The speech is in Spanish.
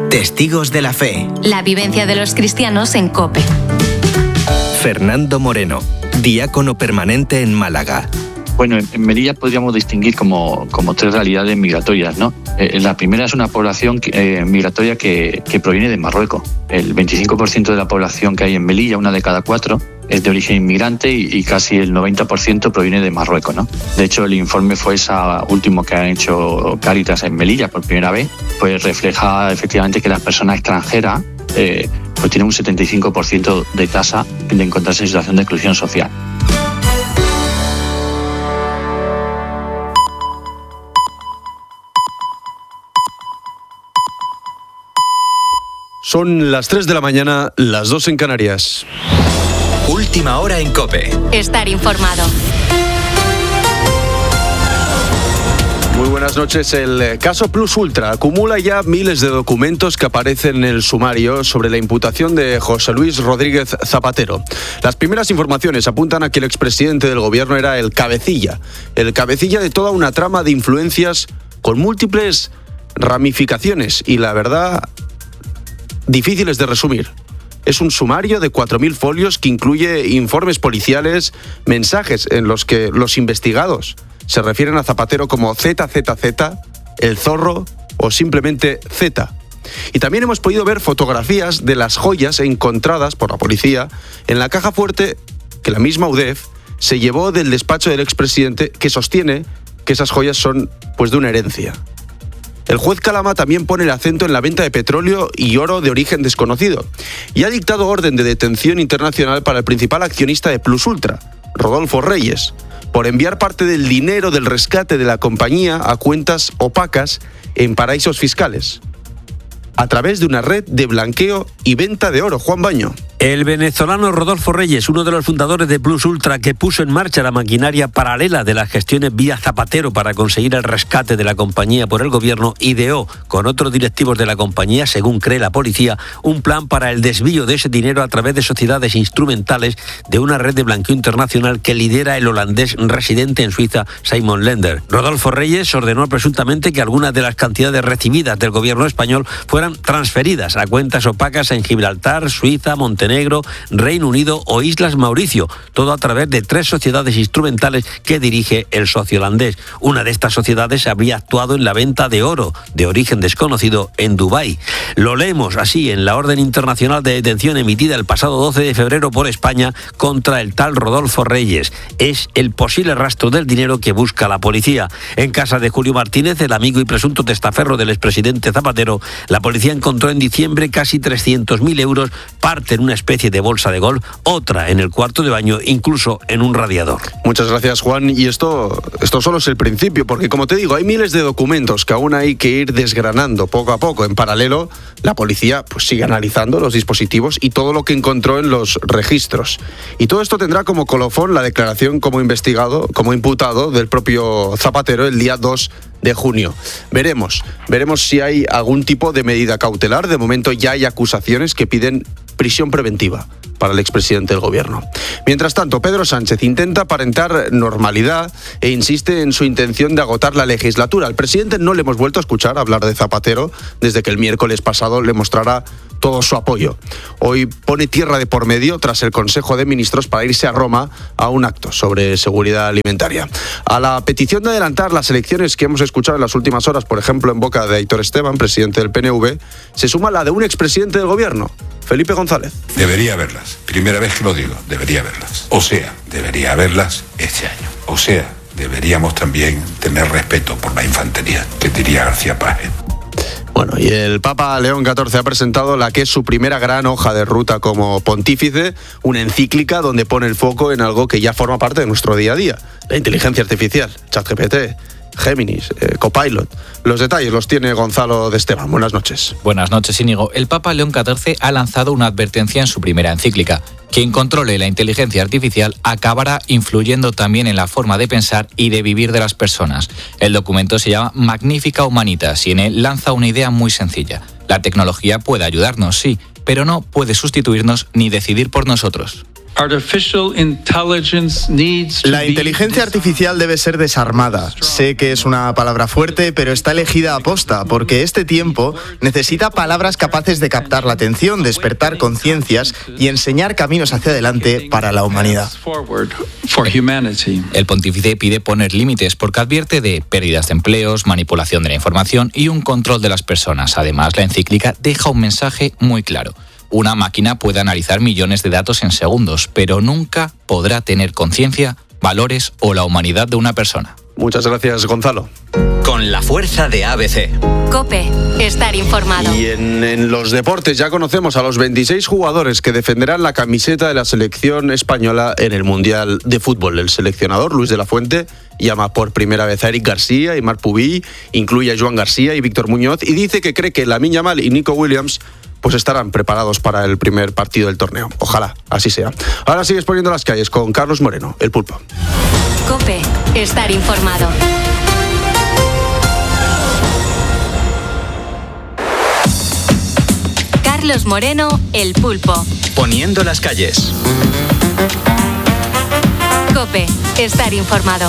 Testigos de la Fe. La vivencia de los cristianos en COPE. Fernando Moreno, diácono permanente en Málaga. Bueno, en Melilla podríamos distinguir como tres realidades migratorias, ¿no? La primera es una población migratoria que proviene de Marruecos. El 25% de la población que hay en Melilla, una de cada 4, es de origen inmigrante y casi el 90% proviene de Marruecos, ¿no? De hecho, el informe fue último que han hecho Cáritas en Melilla por primera vez, pues refleja efectivamente que las personas extranjeras pues tienen un 75% de tasa de encontrarse en situación de exclusión social. Son las 3 de la mañana, las 2 en Canarias. Última hora en COPE. Estar informado. Muy buenas noches. El caso Plus Ultra acumula ya miles de documentos que aparecen en el sumario sobre la imputación de José Luis Rodríguez Zapatero. Las primeras informaciones apuntan a que el expresidente del gobierno era el cabecilla de toda una trama de influencias con múltiples ramificaciones y, la verdad, difíciles de resumir. Es un sumario de 4.000 folios que incluye informes policiales, mensajes en los que los investigados se refieren a Zapatero como ZZZ, el zorro o simplemente Z. Y también hemos podido ver fotografías de las joyas encontradas por la policía en la caja fuerte que la misma UDEF se llevó del despacho del expresidente, que sostiene que esas joyas son pues de una herencia. El juez Calama también pone el acento en la venta de petróleo y oro de origen desconocido y ha dictado orden de detención internacional para el principal accionista de Plus Ultra, Rodolfo Reyes, por enviar parte del dinero del rescate de la compañía a cuentas opacas en paraísos fiscales, a través de una red de blanqueo y venta de oro. Juan Baño. El venezolano Rodolfo Reyes, uno de los fundadores de Plus Ultra, que puso en marcha la maquinaria paralela de las gestiones vía Zapatero para conseguir el rescate de la compañía por el gobierno, ideó con otros directivos de la compañía, según cree la policía, un plan para el desvío de ese dinero a través de sociedades instrumentales de una red de blanqueo internacional que lidera el holandés residente en Suiza, Simon Lender. Rodolfo Reyes ordenó presuntamente que algunas de las cantidades recibidas del gobierno español fueran transferidas a cuentas opacas en Gibraltar, Suiza, Montenegro, Reino Unido o Islas Mauricio, todo a través de 3 sociedades instrumentales que dirige el socio holandés. Una de estas sociedades habría actuado en la venta de oro de origen desconocido en Dubái. Lo leemos así en la orden internacional de detención emitida el pasado 12 de febrero por España contra el tal Rodolfo Reyes. Es el posible rastro del dinero que busca la policía. En casa de Julio Martínez, el amigo y presunto testaferro del expresidente Zapatero, la policía encontró en diciembre casi 300.000 euros, parte en una especie de bolsa de golf, otra en el cuarto de baño, incluso en un radiador. Muchas gracias, Juan. Y esto solo es el principio, porque como te digo, hay miles de documentos que aún hay que ir desgranando poco a poco. En paralelo, la policía pues sigue analizando los dispositivos y todo lo que encontró en los registros. Y todo esto tendrá como colofón la declaración como imputado del propio Zapatero el día 2 de junio. Veremos si hay algún tipo de medida cautelar. De momento ya hay acusaciones que piden prisión preventiva para el expresidente del gobierno. Mientras tanto, Pedro Sánchez intenta aparentar normalidad e insiste en su intención de agotar la legislatura. Al presidente no le hemos vuelto a escuchar hablar de Zapatero desde que el miércoles pasado le mostrara todo su apoyo. Hoy pone tierra de por medio tras el Consejo de Ministros para irse a Roma a un acto sobre seguridad alimentaria. A la petición de adelantar las elecciones que hemos escuchado en las últimas horas, por ejemplo en boca de Aitor Esteban, presidente del PNV, se suma la de un expresidente del gobierno, Felipe González. Debería haberlas. Primera vez que lo digo, debería haberlas. O sea, debería haberlas este año. O sea, deberíamos también tener respeto por la infantería, que diría García Páez. Bueno, y el Papa León XIV ha presentado la que es su primera gran hoja de ruta como pontífice, una encíclica donde pone el foco en algo que ya forma parte de nuestro día a día, la inteligencia artificial, ChatGPT, Géminis, Copilot. Los detalles los tiene Gonzalo de Esteban. Buenas noches. Buenas noches, Íñigo. El Papa León XIV ha lanzado una advertencia en su primera encíclica. Quien controle la inteligencia artificial acabará influyendo también en la forma de pensar y de vivir de las personas. El documento se llama Magnificat Humanitas y en él lanza una idea muy sencilla. La tecnología puede ayudarnos, sí, pero no puede sustituirnos ni decidir por nosotros. La inteligencia artificial debe ser desarmada. Sé que es una palabra fuerte, pero está elegida a posta, porque este tiempo necesita palabras capaces de captar la atención, despertar conciencias y enseñar caminos hacia adelante para la humanidad. El pontífice pide poner límites porque advierte de pérdidas de empleos, manipulación de la información y un control de las personas. Además, la encíclica deja un mensaje muy claro. Una máquina puede analizar millones de datos en segundos, pero nunca podrá tener conciencia, valores o la humanidad de una persona. Muchas gracias, Gonzalo. Con la fuerza de ABC. COPE. Estar informado. Y en los deportes ya conocemos a los 26 jugadores que defenderán la camiseta de la selección española en el Mundial de Fútbol. El seleccionador, Luis de la Fuente, llama por primera vez a Eric García y Marc Pubill, incluye a Joan García y Víctor Muñoz y dice que cree que Lamine Yamal y Nico Williams pues estarán preparados para el primer partido del torneo. Ojalá, así sea. Ahora sigues poniendo las calles con Carlos Moreno, el Pulpo. COPE. Estar informado. Carlos Moreno, el Pulpo. Poniendo las calles. COPE. Estar informado.